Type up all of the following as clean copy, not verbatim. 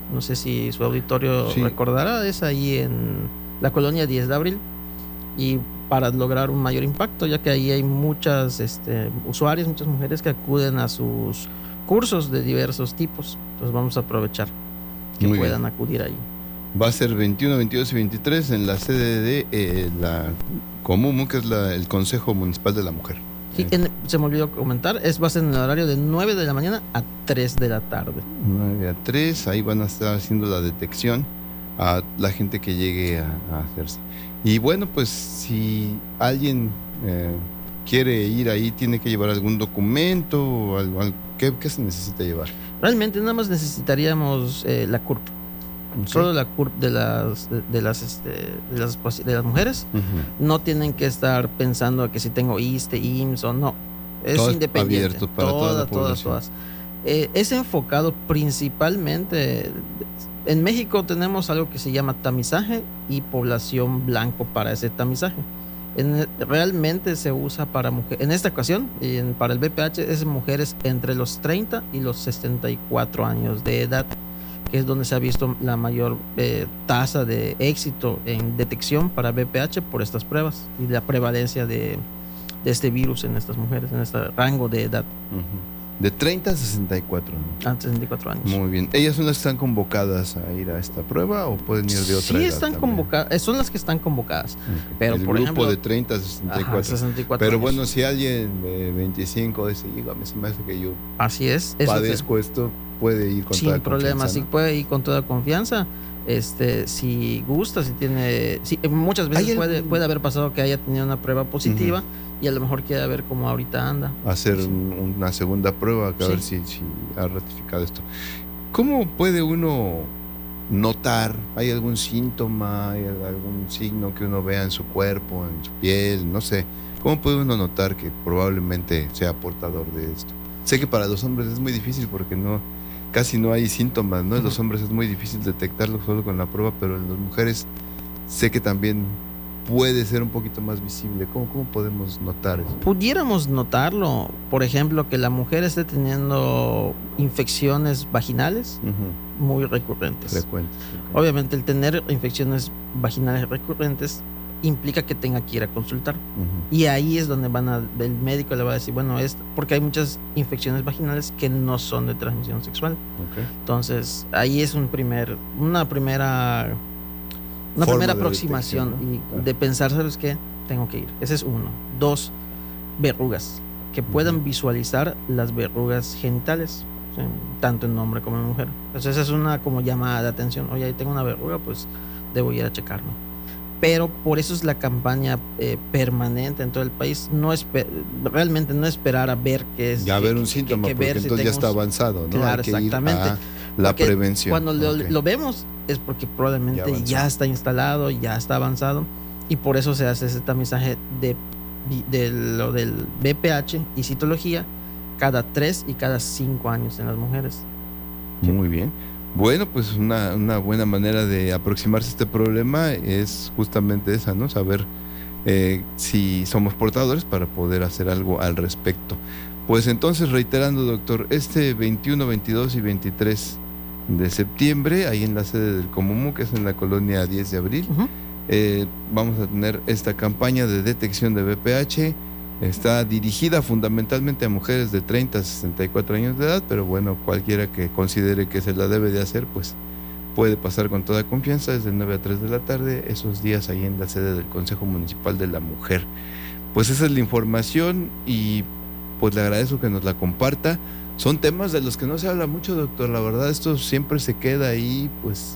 no sé si su auditorio Sí. recordará, es ahí en la colonia 10 de abril, y para lograr un mayor impacto, ya que ahí hay muchas usuarias, muchas mujeres que acuden a sus cursos de diversos tipos. Entonces vamos a aprovechar que Muy puedan bien. acudir ahí. Va a ser 21, 22 y 23 en la sede de la Comumu, que es el Consejo Municipal de la Mujer. Sí, se me olvidó comentar, va a ser en el horario de 9 de la mañana a 3 de la tarde. 9 a 3, ahí van a estar haciendo la detección a la gente que llegue a hacerse. Y bueno, pues si alguien quiere ir ahí, tiene que llevar algún documento o algo. ¿Qué se necesita llevar? Realmente nada más necesitaríamos la CURP. Okay. Solo la CURP de las mujeres. Uh-huh. No tienen que estar pensando que si tengo ISSSTE, IMSS o no. Es todo independiente. Abierto para toda la población. Todas. Es enfocado principalmente. En México tenemos algo que se llama tamizaje y población blanco para ese tamizaje. Realmente se usa para mujeres. En esta ocasión, para el BPH, es mujeres entre los 30 y los 64 años de edad, que es donde se ha visto la mayor tasa de éxito en detección para BPH por estas pruebas y la prevalencia de este virus en estas mujeres, en este rango de edad. Uh-huh. De 30 a 64 años. A 64 años. Muy bien. ¿Ellas son las que están convocadas a ir a esta prueba o pueden ir de otra edad? Sí, están convocadas, son las que están convocadas. Okay. Pero el por grupo ejemplo, de 30 a 64. Ajá, 64 Pero años. bueno, si alguien de 25 dice, dígame, se me hace que yo así es, padezco esto, puede ir con sin toda problema, confianza, sí, ¿no? puede ir con toda confianza. Si gusta, si tiene, muchas veces puede haber pasado que haya tenido una prueba positiva, uh-huh, y a lo mejor quiere ver cómo ahorita anda. Hacer una segunda prueba, a ver si ha ratificado esto. ¿Cómo puede uno notar? ¿Hay algún síntoma, hay algún signo que uno vea en su cuerpo, en su piel? No sé. ¿Cómo puede uno notar que probablemente sea portador de esto? Sé que para los hombres es muy difícil porque casi no hay síntomas, ¿no? En los hombres es muy difícil detectarlo solo con la prueba, pero en las mujeres sé que también puede ser un poquito más visible. ¿Cómo podemos notar eso? Pudiéramos notarlo, por ejemplo, que la mujer esté teniendo infecciones vaginales, uh-huh, muy recurrentes. Frecuentes. Obviamente el tener infecciones vaginales recurrentes implica que tenga que ir a consultar. Uh-huh. Y ahí es donde el médico le va a decir, bueno, porque hay muchas infecciones vaginales que no son de transmisión sexual. Okay. Entonces, ahí es una primera aproximación, ¿no? De pensar, ¿sabes qué? Tengo que ir. Ese es uno. 2, verrugas, que puedan visualizar las verrugas genitales, ¿sí? Tanto en hombre como en mujer. Entonces, esa es una como llamada de atención. Oye, ahí tengo una verruga, pues debo ir a checarme. Pero por eso es la campaña permanente en todo el país. Realmente no esperar a ver qué es. Ya ver un síntoma, porque entonces ya está avanzado, ¿no? Claro, hay que exactamente. Ir a la porque prevención. Cuando lo vemos es porque probablemente ya está instalado, ya está avanzado, y por eso se hace ese tamizaje de lo del BPH y citología cada 3 y cada 5 años en las mujeres. Muy bien. Bueno, pues una buena manera de aproximarse a este problema es justamente esa, ¿no? Saber si somos portadores para poder hacer algo al respecto. Pues entonces, reiterando, doctor, 21, 22 y 23 de septiembre, ahí en la sede del Comumu, que es en la colonia 10 de abril, uh-huh, vamos a tener esta campaña de detección de BPH. Está dirigida fundamentalmente a mujeres de 30 a 64 años de edad, pero bueno, cualquiera que considere que se la debe de hacer, pues puede pasar con toda confianza desde 9 a 3 de la tarde, esos días ahí en la sede del Consejo Municipal de la Mujer. Pues esa es la información y pues le agradezco que nos la comparta. Son temas de los que no se habla mucho, doctor, la verdad esto siempre se queda ahí pues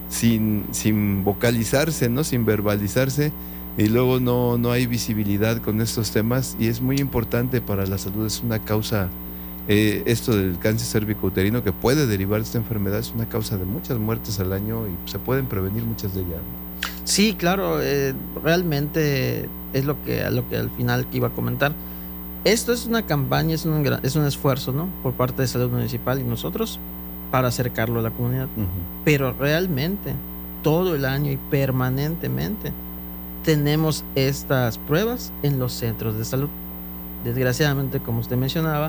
sin vocalizarse, ¿no? Sin verbalizarse. Y luego no hay visibilidad con estos temas y es muy importante para la salud, es una causa, esto del cáncer cérvico-uterino que puede derivar de esta enfermedad, es una causa de muchas muertes al año y se pueden prevenir muchas de ellas. Sí, claro, realmente es lo que al final que iba a comentar. Esto es una campaña, es un esfuerzo, ¿no? Por parte de Salud Municipal y nosotros para acercarlo a la comunidad, uh-huh, pero realmente todo el año y permanentemente tenemos estas pruebas en los centros de salud. Desgraciadamente, como usted mencionaba,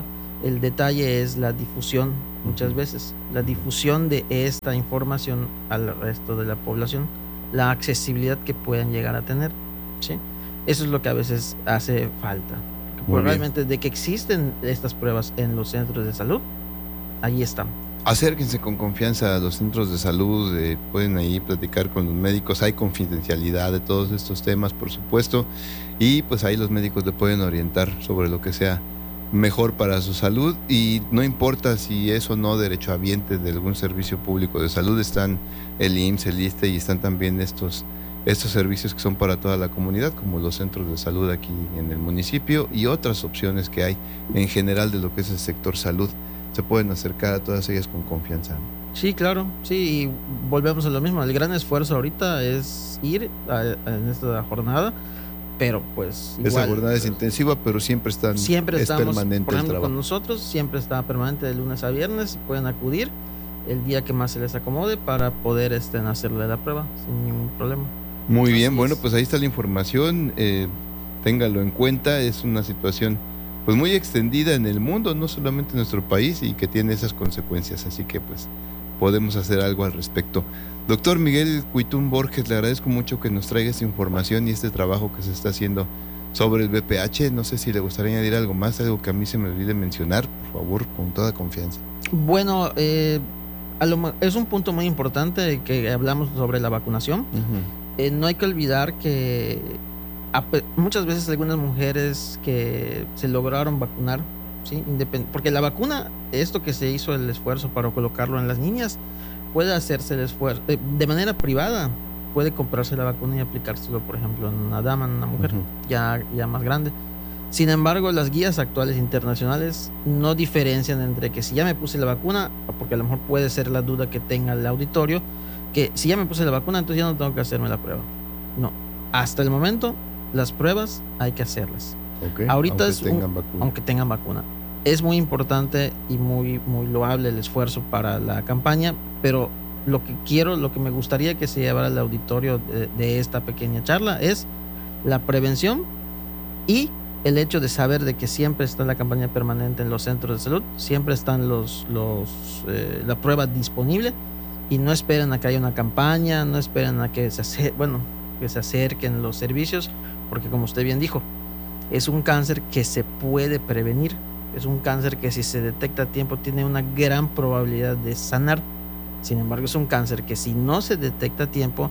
El detalle es la difusión, muchas veces, la difusión de esta información al resto de la población, la accesibilidad que puedan llegar a tener, ¿sí? Eso es lo que a veces hace falta. Pues realmente de que existen estas pruebas en los centros de salud, ahí están. Acérquense con confianza a los centros de salud, pueden ahí platicar con los médicos, hay confidencialidad de todos estos temas, por supuesto, y pues ahí los médicos le pueden orientar sobre lo que sea mejor para su salud, y no importa si es o no derechohabiente de algún servicio público de salud, están el IMSS, el ISSSTE, y están también estos servicios que son para toda la comunidad, como los centros de salud aquí en el municipio y otras opciones que hay en general de lo que es el sector salud. Se pueden acercar a todas ellas con confianza. Sí, claro, sí, y volvemos a lo mismo. El gran esfuerzo ahorita es ir en esta jornada, pero pues igual, esa jornada es intensiva, pero siempre estamos, permanente, por ejemplo, el con nosotros siempre está permanente de lunes a viernes. Pueden acudir el día que más se les acomode para poder hacerle la prueba sin ningún problema. Muy bien, bueno, pues ahí está la información, téngalo en cuenta. Es una situación pues muy extendida en el mundo, no solamente en nuestro país, y que tiene esas consecuencias, así que pues podemos hacer algo al respecto. Doctor Miguel Cuitún Borges, le agradezco mucho que nos traiga esta información y este trabajo que se está haciendo sobre el VPH. No sé si le gustaría añadir algo más, algo que a mí se me olvide mencionar, por favor, con toda confianza. Bueno, es un punto muy importante que hablamos sobre la vacunación. Uh-huh. No hay que olvidar que muchas veces algunas mujeres que se lograron vacunar, ¿sí? Porque la vacuna, esto que se hizo el esfuerzo para colocarlo en las niñas, puede hacerse el esfuerzo de manera privada, puede comprarse la vacuna y aplicárselo, por ejemplo, en una dama, en una mujer, uh-huh, ya más grande. Sin embargo, las guías actuales internacionales no diferencian entre que si ya me puse la vacuna, porque a lo mejor puede ser la duda que tenga el auditorio, que si ya me puse la vacuna, entonces ya no tengo que hacerme la prueba. No, hasta el momento las pruebas hay que hacerlas. Okay, ahorita aunque tengan vacuna. Es muy importante y muy loable el esfuerzo para la campaña, pero lo que me gustaría que se llevara al auditorio de esta pequeña charla es la prevención y el hecho de saber de que siempre está la campaña permanente en los centros de salud, siempre están la prueba disponible, y no esperen a que haya una campaña, no esperen a que se acerquen los servicios, porque como usted bien dijo, es un cáncer que se puede prevenir, es un cáncer que si se detecta a tiempo tiene una gran probabilidad de sanar. Sin embargo, es un cáncer que si no se detecta a tiempo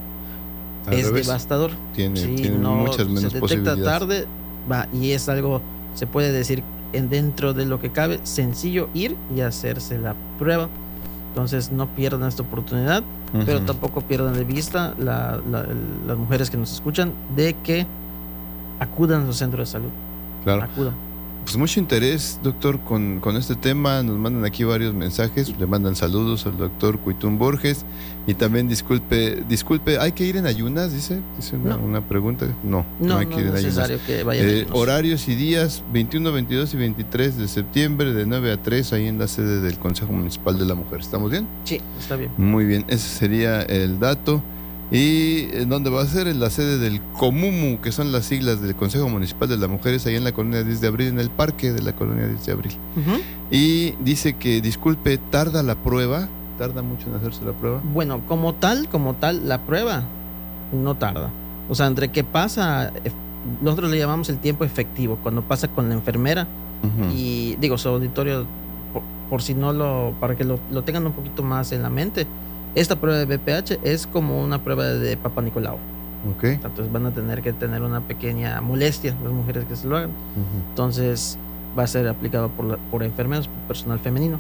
es devastador. Tiene muchas menos posibilidades. Se detecta tarde, y es algo, se puede decir, dentro de lo que cabe, sencillo ir y hacerse la prueba. Entonces no pierdan esta oportunidad, uh-huh, pero tampoco pierdan de vista las mujeres que nos escuchan de que acudan a los centros de salud. Claro. Acudan. Pues mucho interés, doctor, con este tema. Nos mandan aquí varios mensajes, le mandan saludos al doctor Cuitún Borges, y también disculpe, ¿hay que ir en ayunas? Dice una pregunta. No hay que ir en ayunas. Que vayan horarios y días: 21, 22 y 23 de septiembre, de 9 a 3, ahí en la sede del Consejo Municipal de la Mujer. ¿Estamos bien? Sí, está bien. Muy bien, ese sería el dato. ¿Y dónde va a ser? En la sede del COMUMU, que son las siglas del Consejo Municipal de las Mujeres, ahí en la colonia 10 de abril, en el parque de la colonia 10 de abril. Uh-huh. Y dice que, disculpe, ¿tarda la prueba? ¿Tarda mucho en hacerse la prueba? Bueno, como tal, la prueba no tarda. O sea, entre que pasa, nosotros le llamamos el tiempo efectivo, cuando pasa con la enfermera, uh-huh, y digo, su auditorio, por si no para que lo tengan un poquito más en la mente, esta prueba de VPH es como una prueba de Papa Nicolau. Okay. Entonces van a tener que tener una pequeña molestia las mujeres que se lo hagan. Uh-huh. Entonces va a ser aplicado por enfermeros, por personal femenino.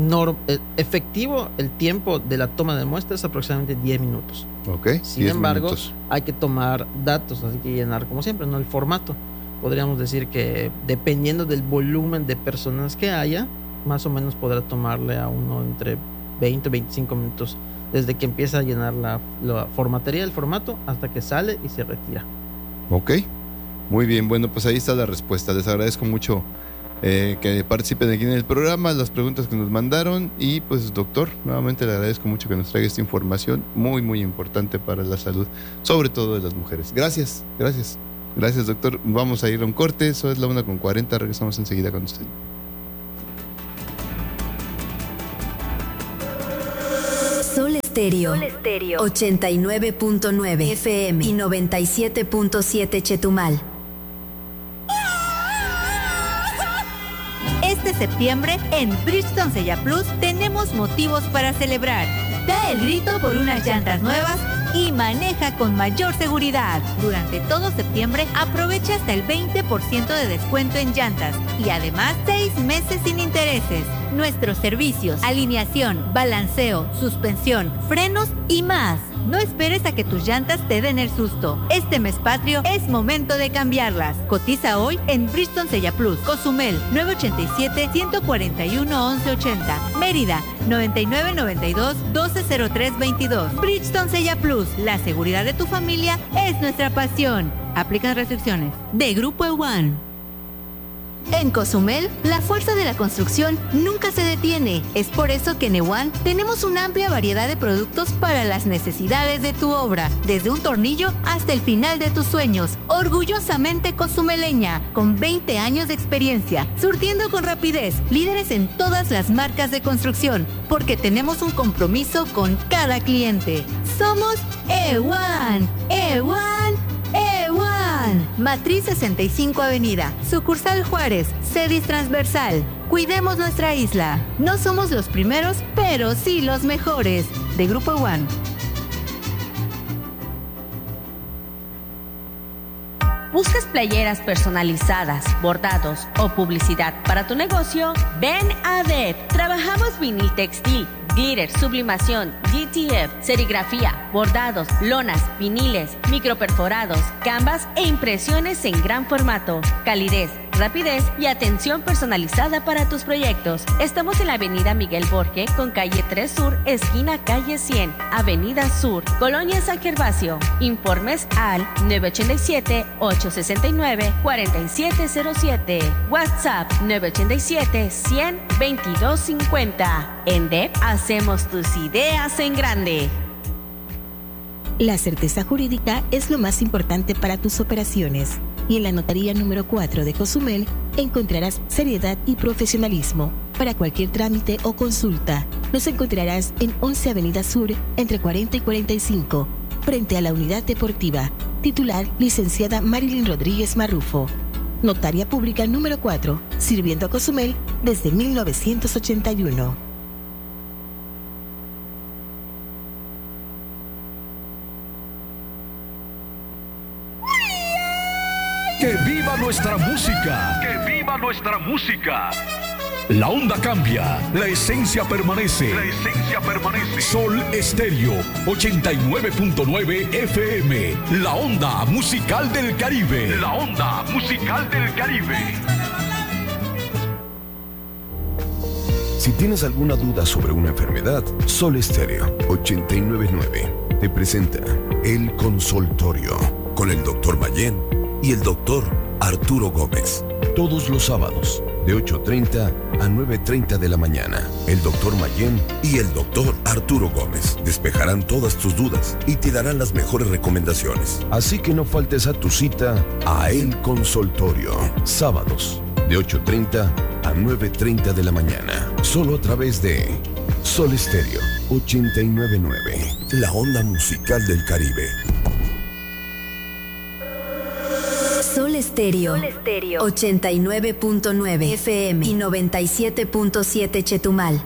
Efectivo, el tiempo de la toma de muestra es aproximadamente 10 minutos. Okay. Sin embargo, hay que tomar datos, así que llenar como siempre, ¿no? El formato. Podríamos decir que dependiendo del volumen de personas que haya, más o menos podrá tomarle a uno entre 20 y 25 minutos desde que empieza a llenar la formatería del formato hasta que sale y se retira. Ok, muy bien. Bueno, pues ahí está la respuesta. Les agradezco mucho que participen aquí en el programa, las preguntas que nos mandaron, y pues doctor, nuevamente le agradezco mucho que nos traiga esta información muy muy importante para la salud, sobre todo de las mujeres. Gracias doctor. Vamos a ir a un corte, eso es la 1:40, regresamos enseguida con usted. Estéreo 89.9 FM y 97.7 Chetumal. Este septiembre, en Bridgestone Sella Plus, tenemos motivos para celebrar. Da el grito por unas llantas nuevas y maneja con mayor seguridad. Durante todo septiembre, aprovecha hasta el 20% de descuento en llantas y además 6 meses sin intereses. Nuestros servicios, alineación, balanceo, suspensión, frenos y más. No esperes a que tus llantas te den el susto. Este mes patrio es momento de cambiarlas. Cotiza hoy en Bridgestone Sella Plus. Cozumel 987-141-1180. Mérida 9992-120322. Bridgestone Sella Plus. La seguridad de tu familia es nuestra pasión. Aplican restricciones. De Grupo EWAN. En Cozumel, la fuerza de la construcción nunca se detiene. Es por eso que en EWAN tenemos una amplia variedad de productos para las necesidades de tu obra, desde un tornillo hasta el final de tus sueños. Orgullosamente cozumeleña, con 20 años de experiencia, surtiendo con rapidez, líderes en todas las marcas de construcción, porque tenemos un compromiso con cada cliente. Somos EWAN. EWAN. Matriz 65 Avenida, sucursal Juárez, Cedis Transversal. Cuidemos nuestra isla. No somos los primeros, pero sí los mejores. De Grupo EWAN. ¿Buscas playeras personalizadas, bordados o publicidad para tu negocio? Ven a DEP. Trabajamos vinil textil, glitter, sublimación, GTF, serigrafía, bordados, lonas, viniles, microperforados, canvas e impresiones en gran formato. Calidez, rapidez y atención personalizada para tus proyectos. Estamos en la avenida Miguel Borge con calle 3 Sur, esquina calle 100, avenida Sur, Colonia San Gervasio. Informes al 987-869-4707. WhatsApp 987-100-2250. En DEP hacemos tus ideas en grande. La certeza jurídica es lo más importante para tus operaciones. Y en la Notaría número 4 de Cozumel encontrarás seriedad y profesionalismo. Para cualquier trámite o consulta, nos encontrarás en 11 Avenida Sur, entre 40 y 45, frente a la Unidad Deportiva. Titular, licenciada Marilyn Rodríguez Marrufo. Notaria Pública número 4, sirviendo a Cozumel desde 1981. ¡Que viva nuestra música! ¡Que viva nuestra música! La onda cambia, la esencia permanece. La esencia permanece. Sol Estéreo 89.9 FM. La onda musical del Caribe. La onda musical del Caribe. Si tienes alguna duda sobre una enfermedad, Sol Estéreo 89.9 te presenta El Consultorio con el Dr. Mayén y el Dr. Arturo Gómez. Todos los sábados, de 8:30 a 9:30 de la mañana. El Dr. Mayén y el Dr. Arturo Gómez despejarán todas tus dudas y te darán las mejores recomendaciones. Así que no faltes a tu cita a El Consultorio. Sábados, de 8:30 a 9:30 de la mañana. Solo a través de Sol Estéreo 89.9. La onda musical del Caribe. Sol Estéreo 89.9 FM y 97.7 Chetumal.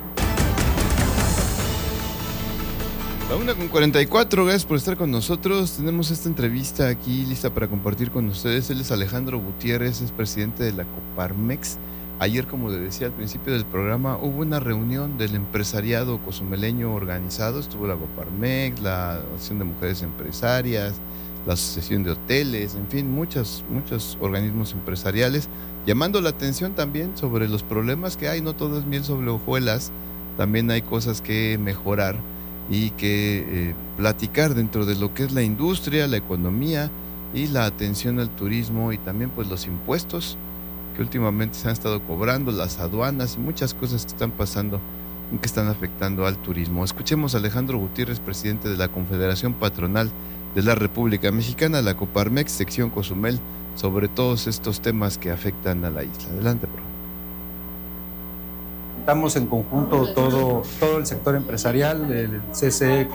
La 1:44, gracias por estar con nosotros. Tenemos esta entrevista aquí lista para compartir con ustedes. Él es Alejandro Gutiérrez, es presidente de la Coparmex. Ayer, como le decía al principio del programa, hubo una reunión del empresariado cozumeleño organizado. Estuvo la Coparmex, la Asociación de Mujeres Empresarias, la Asociación de Hoteles, en fin, muchos organismos empresariales, llamando la atención también sobre los problemas que hay. No todo es miel sobre hojuelas, también hay cosas que mejorar y que platicar dentro de lo que es la industria, la economía y la atención al turismo, y también pues los impuestos que últimamente se han estado cobrando, las aduanas y muchas cosas que están pasando y que están afectando al turismo. Escuchemos a Alejandro Gutiérrez, presidente de la Confederación Patronal de la República Mexicana, la Coparmex, sección Cozumel, sobre todos estos temas que afectan a la isla. Adelante, por favor. Estamos en conjunto todo el sector empresarial, el CCE,